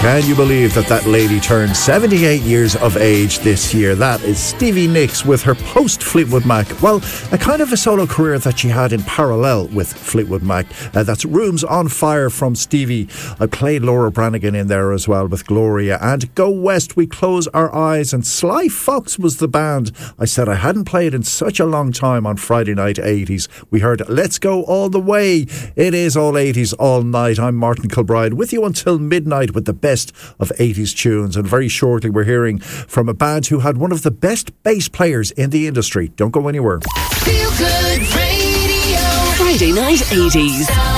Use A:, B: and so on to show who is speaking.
A: Can you believe that lady turned 78 years of age this year? That is Stevie Nicks with her post-Fleetwood Mac. Well, a kind of a solo career that she had in parallel with Fleetwood Mac. That's Rooms on Fire from Stevie. I played Laura Branigan in there as well with Gloria. And Go West, We Close Our Eyes. And Sly Fox was the band I said I hadn't played in such a long time on Friday Night 80s. We heard Let's Go All the Way. It is all 80s all night. I'm Martin Kilbride with you until midnight with the best of 80s tunes, and very shortly we're hearing from a band who had one of the best bass players in the industry. Don't go anywhere.
B: Feel Good Radio. Friday Night 80s.